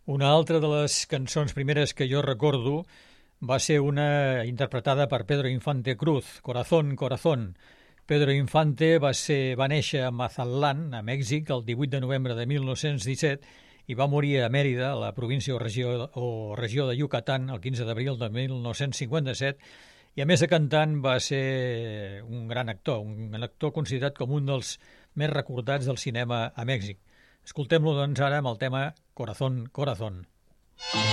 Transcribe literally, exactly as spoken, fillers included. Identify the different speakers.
Speaker 1: Una altra de les cançons primeres que jo recordo va ser una interpretada per Pedro Infante Cruz, Corazón, Corazón. Pedro Infante va, ser, va néixer a Mazatlán, a Mèxic, el divuit de novembre de mil nou-cents disset i va morir a Mèrida, a la província o regió, o regió de Yucatán, el quinze d'abril de mil nou-cents cinquanta-set, i a més de cantant va ser un gran actor, un actor considerat com un dels més recordats del cinema a Mèxic. Escoltem-lo, doncs, ara amb el tema Corazón, Corazón.